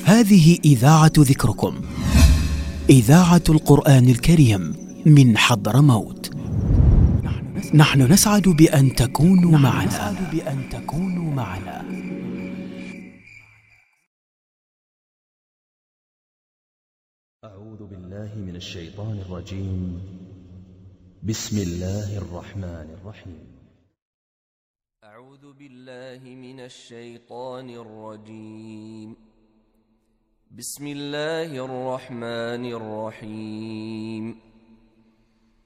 هذه إذاعة ذكركم، إذاعة القرآن الكريم من حضرموت. نحن نسعد بأن تكونوا معنا. أعوذ بالله من الشيطان الرجيم. بسم الله الرحمن الرحيم. أعوذ بالله من الشيطان الرجيم. بسم الله الرحمن الرحيم.